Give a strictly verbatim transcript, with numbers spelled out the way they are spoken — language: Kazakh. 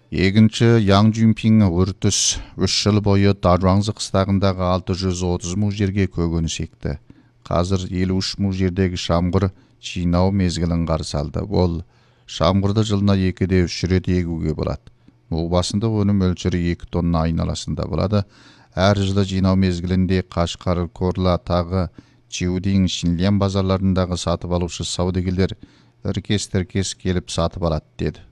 Екінші Яң Цзюньпин үртіс үш жыл бойы Дажуаңзы қыстағындағы алты жүз отыз мың жерге көгініс екті. Қазір елу үш мың жердегі шамғыр жинау мезгілін қарсы алды. Ол шамғырды жылына екіде үш рет егуге болады. Бұл басында өнім мөлшері екі тонна айналасында болады. Әр жылы жинау мезгілінде Қашқар, Корла, тағы Чиудин, Шинлян базарларындағы сатып алушы саудагерлер іркес-тіркес келіп сатып алады деді.